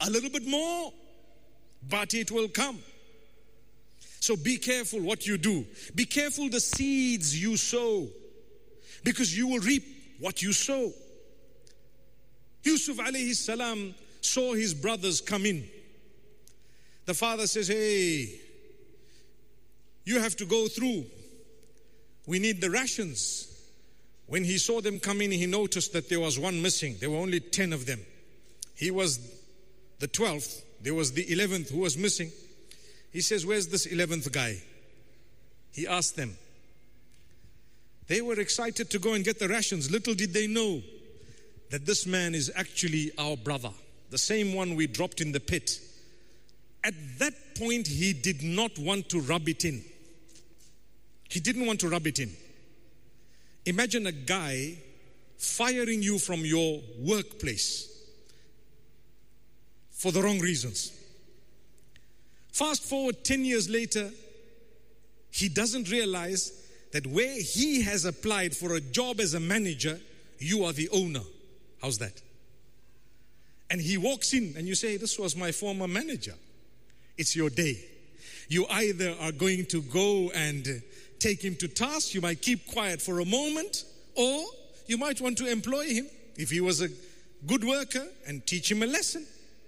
a little bit more, but it will come. So be careful what you do. Be careful the seeds you sow, because you will reap what you sow. Yusuf alayhi salam saw his brothers come in. The father says, hey, you have to go through. We need the rations. When he saw them come in, he noticed that there was one missing. There were only 10 of them. He was the 12th. There was the 11th who was missing. He says, where's this 11th guy? He asked them. They were excited to go and get the rations. Little did they know that this man is actually our brother, the same one we dropped in the pit. At that point, he did not want to rub it in. He didn't want to rub it in. Imagine a guy firing you from your workplace for the wrong reasons. Fast forward 10 years later, he doesn't realize that where he has applied for a job as a manager, you are the owner. How's that? And he walks in and you say, this was my former manager. It's your day. You either are going to go and take him to task, you might keep quiet for a moment, or you might want to employ him if he was a good worker and teach him a lesson.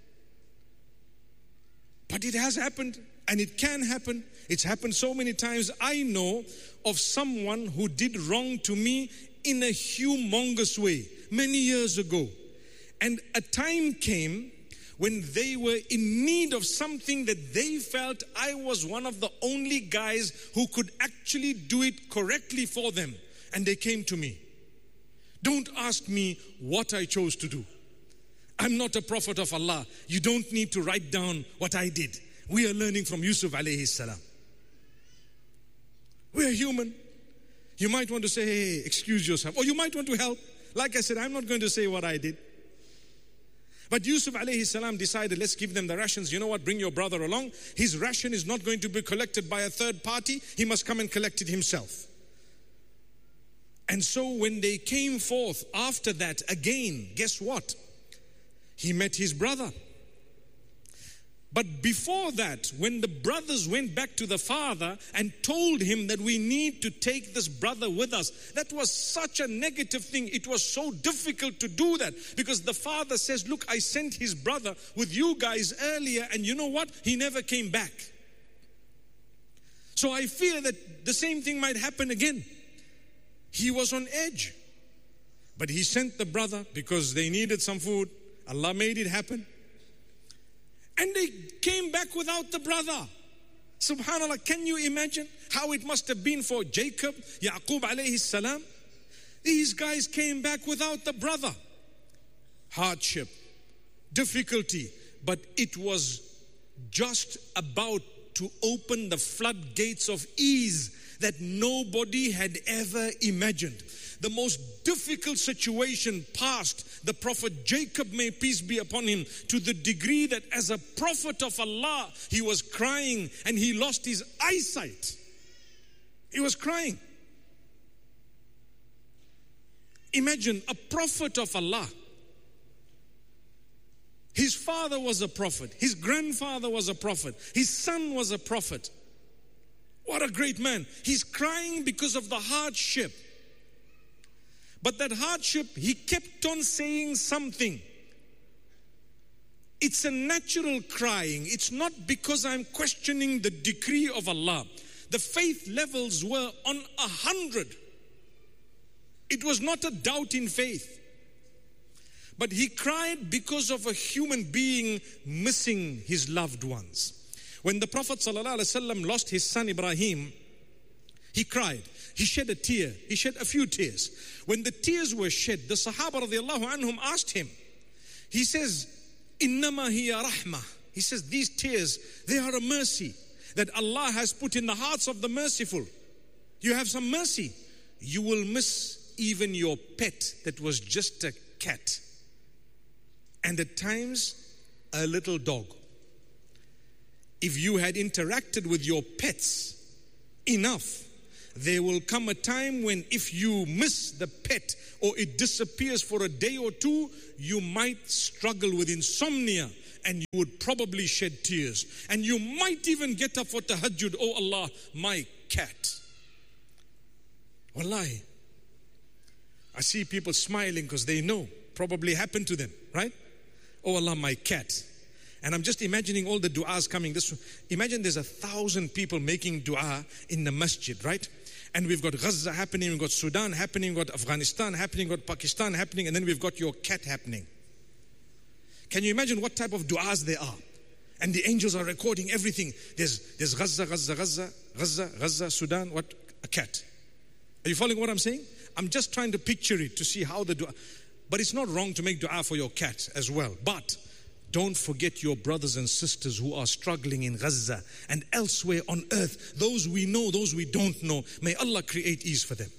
But it has happened, and it can happen. It's happened so many times. I know of someone who did wrong to me in a humongous way many years ago. And a time came when they were in need of something that they felt I was one of the only guys who could actually do it correctly for them. And they came to me. Don't ask me what I chose to do. I'm not a prophet of Allah. You don't need to write down what I did. We are learning from Yusuf alayhi salam. We are human. You might want to say, hey, excuse yourself. Or you might want to help. Like I said, I'm not going to say what I did. But Yusuf alayhi salam decided, let's give them the rations. You know what? Bring your brother along. His ration is not going to be collected by a third party. He must come and collect it himself. And so when they came forth after that again, guess what? He met his brother. But before that, when the brothers went back to the father and told him that we need to take this brother with us, that was such a negative thing. It was so difficult to do that because the father says, look, I sent his brother with you guys earlier, and you know what? He never came back. So I fear that the same thing might happen again. He was on edge. But he sent the brother because they needed some food. Allah made it happen. And they came back without the brother. Subhanallah, can you imagine how it must have been for Jacob, Yaqub alayhi salam? These guys came back without the brother. Hardship, difficulty, but it was just about to open the floodgates of ease that nobody had ever imagined. The most difficult situation passed the prophet Jacob, may peace be upon him, to the degree that as a prophet of Allah, he was crying and he lost his eyesight. He was crying. Imagine a prophet of Allah. His father was a prophet. His grandfather was a prophet. His son was a prophet. What a great man. He's crying because of the hardship. But that hardship, he kept on saying something. It's a natural crying. It's not because I'm questioning the decree of Allah. The faith levels were on 100. It was not a doubt in faith. But he cried because of a human being missing his loved ones. When the Prophet ﷺ lost his son Ibrahim, he cried. He shed a tear. He shed a few tears. When the tears were shed, the Sahaba radiallahu anhum asked him. He says, Innama hiya rahmah. He says, these tears, they are a mercy that Allah has put in the hearts of the merciful. You have some mercy. You will miss even your pet that was just a cat. And at times, a little dog. If you had interacted with your pets enough, there will come a time when if you miss the pet or it disappears for a day or two, you might struggle with insomnia and you would probably shed tears. And you might even get up for tahajjud. Oh Allah, my cat. Wallahi. I see people smiling because they know. Probably happened to them, right? Oh Allah, my cat. And I'm just imagining all the du'as coming. Imagine there's 1,000 people making du'a in the masjid, right? And we've got Gaza happening, we've got Sudan happening, we've got Afghanistan happening, we've got Pakistan happening, and then we've got your cat happening. Can you imagine what type of du'as there are? And the angels are recording everything. There's Gaza, Sudan, what? A cat. Are you following what I'm saying? I'm just trying to picture it to see how the du'a. But it's not wrong to make du'a for your cat as well. But don't forget your brothers and sisters who are struggling in Gaza and elsewhere on earth. Those we know, those we don't know. May Allah create ease for them.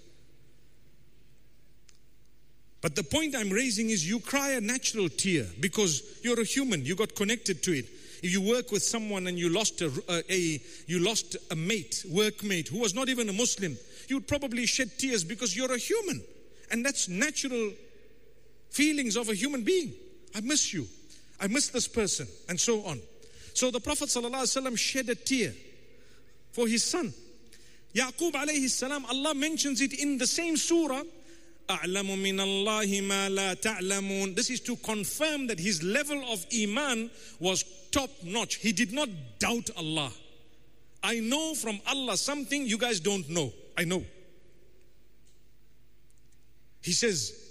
But the point I'm raising is you cry a natural tear because you're a human. You got connected to it. If you work with someone and you lost a mate, workmate who was not even a Muslim, you would probably shed tears because you're a human. And that's natural feelings of a human being. I miss you. I miss this person, and so on. So the Prophet ﷺ shed a tear for his son. Yaqub alayhi salam, Allah mentions it in the same surah. أَعْلَمُ مِنَ اللَّهِ مَا لَا تَعْلَمُونَ. This is to confirm that his level of iman was top notch. He did not doubt Allah. I know from Allah something you guys don't know. I know. He says,